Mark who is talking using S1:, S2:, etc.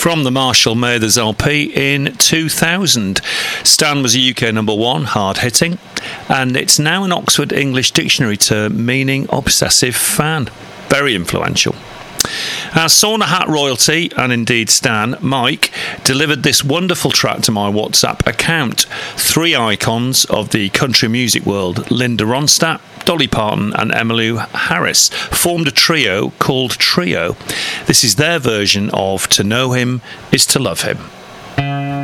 S1: from the Marshall Mathers LP in 2000. Stan was a UK number one, hard-hitting, and it's now an Oxford English Dictionary term meaning obsessive fan. Very influential. Our Sauna Hat royalty, and indeed Stan, Mike, delivered this wonderful track to my WhatsApp account. Three icons of the country music world, Linda Ronstadt, Dolly Parton and Emmylou Harris, formed a trio called Trio. This is their version of To Know Him Is To Love Him.